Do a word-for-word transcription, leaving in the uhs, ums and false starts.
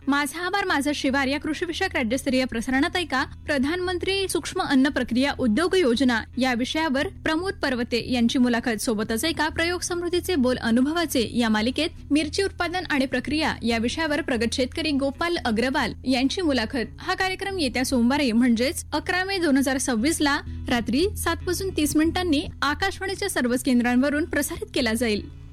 माझा आभार माझा शिवार या कृषी विषयक राज्यस्तरीय प्रसारणात ऐका प्रधानमंत्री सूक्ष्म अन्न प्रक्रिया उद्योग योजना या विषयावर प्रमोद पर्वते यांची मुलाखत. सोबतच ऐका प्रयोग समृद्धीचे बोल अनुभवाचे या मालिकेत मिरची उत्पादन आणि प्रक्रिया या विषयावर प्रगत शेतकरी गोपाल अग्रवाल यांची मुलाखत. हा कार्यक्रम येत्या सोमवारी म्हणजेच अकरा मे दोन हजार सव्वीस ला रात्री सात वाजून तीस मिनिटांनी आकाशवाणीच्या सर्वच केंद्रांवरून प्रसारित केला जाईल.